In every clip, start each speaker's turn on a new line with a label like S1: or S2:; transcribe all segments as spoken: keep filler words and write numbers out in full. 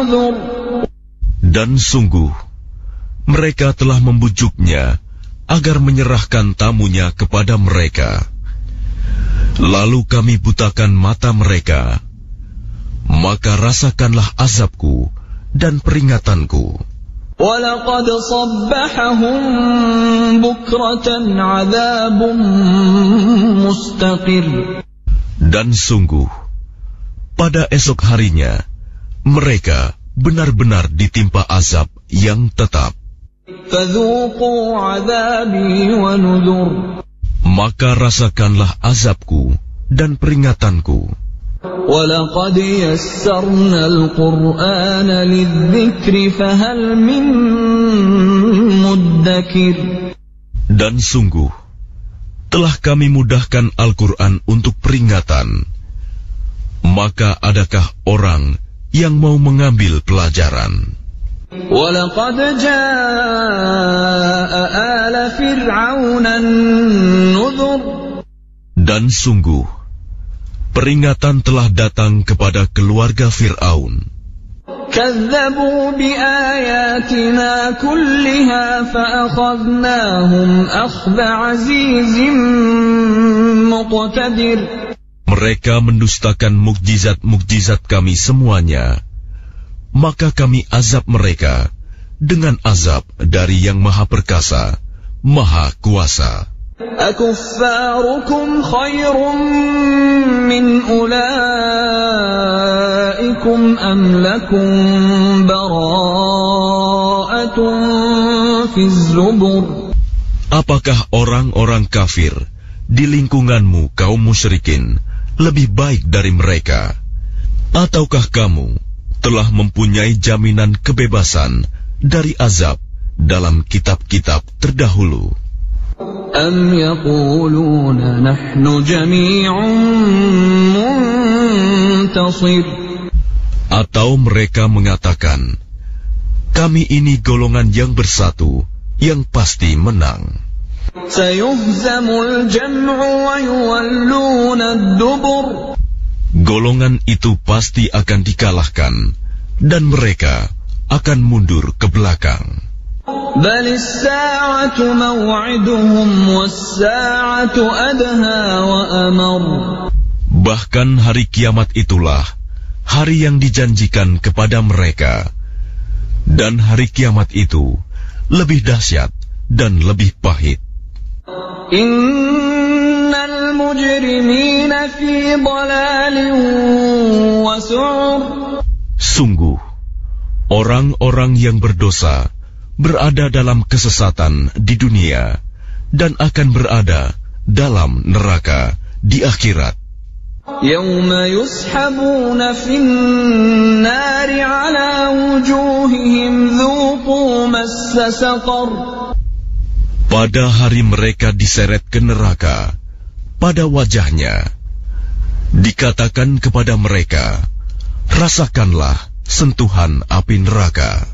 S1: نذر.
S2: Dan sungguh, mereka telah membujuknya agar menyerahkan tamunya kepada mereka. Lalu kami butakan mata mereka. Maka rasakanlah azabku dan peringatanku.
S1: وَلَقَدْ صَبَّحَهُم بُكْرَةً عَذَابٌ مُسْتَقِرٌ.
S2: Dan sungguh, pada esok harinya, mereka benar-benar ditimpa azab yang tetap.
S1: فَذُوقُوا عَذَابِي وَنُذُرِ.
S2: Maka rasakanlah azabku dan peringatanku.
S1: وَلَقَدْ يَسَّرْنَا الْقُرْآنَ لِلذِّكْرِ فَهَلْ مِن مُّدَّكِرٍ.
S2: Dan sungguh, telah kami mudahkan Al-Quran untuk peringatan. Maka adakah orang yang mau mengambil pelajaran?
S1: وَلَقَدْ جَاءَ آلَ فِرْعَوْنَ النُّذُرُ.
S2: Dan sungguh, peringatan telah datang kepada keluarga Fir'aun.
S1: كَذَّبُوا بِآيَاتِنَا كُلِّهَا فَأَخَذْنَاهُمْ أَخْذَ عَزِيزٍ مُقْتَدِرٍ.
S2: Mereka mendustakan mukjizat-mukjizat kami semuanya. Maka kami azab mereka dengan azab dari yang Maha Perkasa, Maha Kuasa.
S1: أَكُفَّارُكُمْ خَيْرٌ مِّنْ أُولَئِكُمْ أَمْ لَكُمْ بَرَاءَةٌ فِي الزُّبُرِ.
S2: Apakah orang-orang kafir di lingkunganmu kaum musyrikin lebih baik dari mereka? Ataukah kamu telah mempunyai jaminan kebebasan dari azab dalam kitab-kitab terdahulu?
S1: أَمْ يَقُولُونَ نَحْنُ جَمِيعٌ مُنْتَصِرٌ.
S2: Atau mereka mengatakan, kami ini golongan yang bersatu, yang pasti menang.
S1: سَيُهْزَمُ الْجَمْعُ وَيُوَلُّونَ الدُّبُرَ.
S2: Golongan itu pasti akan dikalahkan, dan mereka akan mundur ke belakang.
S1: بَلِ السَّاعَةُ مَوْعِدُهُمْ وَالسَّاعَةُ أَدْهَى وَأَمَرُّ.
S2: Bahkan hari kiamat itulah hari yang dijanjikan kepada mereka, dan hari kiamat itu lebih dahsyat dan lebih pahit.
S1: Innal mujrimina fi dhalalin wa su'ur.
S2: Sungguh, orang-orang yang berdosa berada dalam kesesatan di dunia dan akan berada dalam neraka di akhirat.
S1: Yawma yushabuna fin nari ala wujuhihim dhuqu massa saqar.
S2: Pada hari mereka diseret ke neraka, pada wajahnya dikatakan kepada mereka, rasakanlah sentuhan api neraka.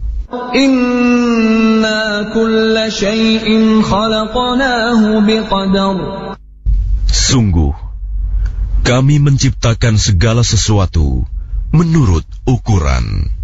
S1: Inna kulla syai'in khalaqnahu biqadar.
S2: Sungguh, kami menciptakan segala sesuatu menurut ukuran.